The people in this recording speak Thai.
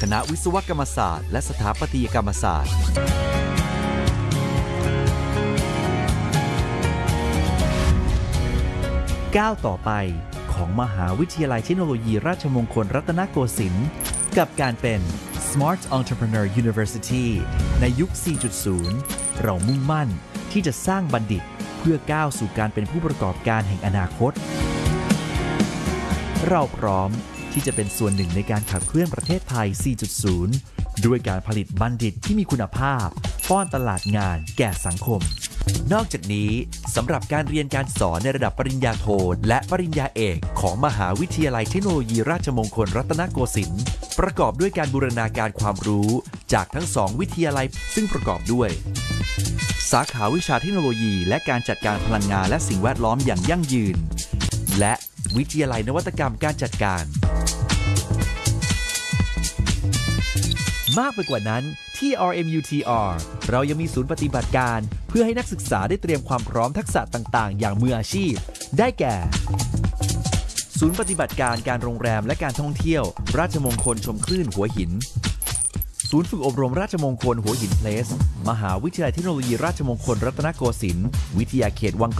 คณะวิศวกรรมศาสตร์และสถาปัตยกรรมศาสตร์ก้าวต่อไปของมหาวิทยาลัยเทคโนโลยีราชมงคลรัตนโกสินทร์กับการเป็น Smart Entrepreneur University ในยุค 4.0 เรามุ่งมั่นที่จะสร้างบัณฑิตเพื่อก้าวสู่การเป็นผู้ประกอบการแห่งอนาคตเราพร้อมที่จะเป็นส่วนหนึ่งในการขับเคลื่อนประเทศไทย 4.0 ด้วยการผลิตบัณฑิตที่มีคุณภาพป้อนตลาดงานแก่สังคมนอกจากนี้สำหรับการเรียนการสอนในระดับปริญญาโทและปริญญาเอกของมหาวิทยาลัยเทคโนโลยีราชมงคลรัตนโกสินทร์ประกอบด้วยการบูรณาการความรู้จากทั้งสองวิทยาลัยซึ่งประกอบด้วยสาขาวิชาเทคโนโลยีและการจัดการพลังงานและสิ่งแวดล้อมอย่างยั่งยืนและวิทยาลัยนวัตกรรมการจัดการมากไปกว่านั้นที่ RMUTR เรายังมีศูนย์ปฏิบัติการเพื่อให้นักศึกษาได้เตรียมความพร้อมทักษะต่างๆอย่างมืออาชีพได้แก่ศูนย์ปฏิบัติการการโรงแรมและการท่องเที่ยวราชมงคลชมคลื่นหัวหินศูนย์ฝึกอบรมราชมงคลหัวหินเพลสมหาวิทยาลัยเทคโนโลยีราชมงคลรัตนโกสินทร์วิทยาเขตวัง